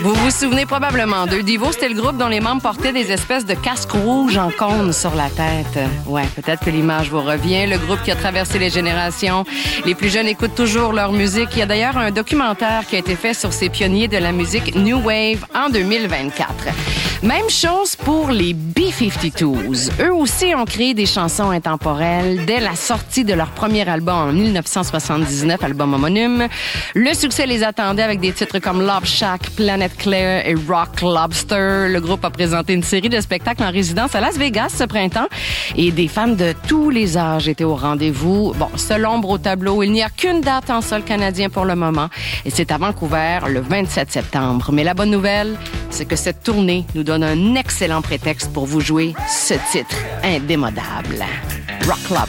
Vous vous souvenez probablement d'eux. Devo, c'était le groupe dont les membres portaient des espèces de casques rouges en cône sur la tête. Ouais, peut-être que l'image vous revient. Le groupe qui a traversé les générations. Les plus jeunes écoutent toujours leur musique. Il y a d'ailleurs un documentaire qui a été fait sur ces pionniers de la musique New Wave en 2024. Même chose pour les B-52s. Eux aussi ont créé des chansons intemporelles dès la sortie de leur premier album en 1979, album homonyme. Le succès les attendait avec des titres comme Love Shack, Planet Claire et Rock Lobster. Le groupe a présenté une série de spectacles en résidence à Las Vegas ce printemps et des fans de tous les âges étaient au rendez-vous. Bon, seul ombre au tableau, il n'y a qu'une date en sol canadien pour le moment et c'est à Vancouver le 27 septembre. Mais la bonne nouvelle, c'est que cette tournée nous donne un excellent prétexte pour vous jouer ce titre indémodable. Rock Lobster.